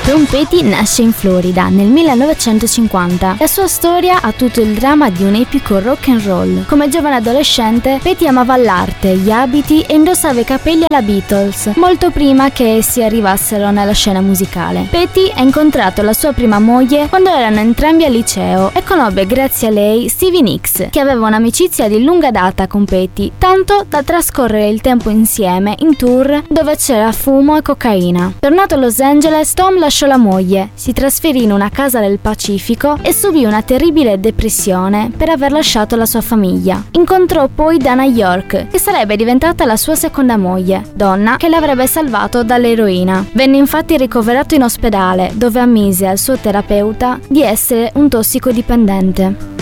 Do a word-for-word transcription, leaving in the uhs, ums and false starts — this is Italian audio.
Tom Petty nasce in Florida nel millenovecentocinquanta. La sua storia ha tutto il dramma di un epico rock and roll. Come giovane adolescente, Petty amava l'arte, gli abiti e indossava i capelli alla Beatles, molto prima che essi arrivassero nella scena musicale. Petty ha incontrato la sua prima moglie quando erano entrambi al liceo e conobbe grazie a lei Stevie Nicks, che aveva un'amicizia di lunga data con Petty, tanto da trascorrere il tempo insieme in tour dove c'era fumo e cocaina. Tornato a Los Angeles, Tom lasciò la moglie, si trasferì in una casa del Pacifico e subì una terribile depressione per aver lasciato la sua famiglia. Incontrò poi Dana York, che sarebbe diventata la sua seconda moglie, donna che l'avrebbe salvato dall'eroina. Venne infatti ricoverato in ospedale, dove ammise al suo terapeuta di essere un tossicodipendente.